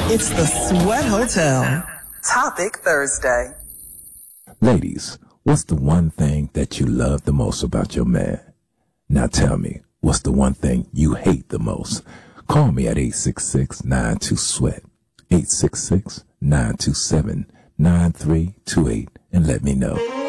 It's the Sweat Hotel. Topic Thursday. Ladies, what's the one thing that you love the most about your man? Now tell me, what's the one thing you hate the most? Call me at 866-92-SWEAT, 866-927-9328, and let me know.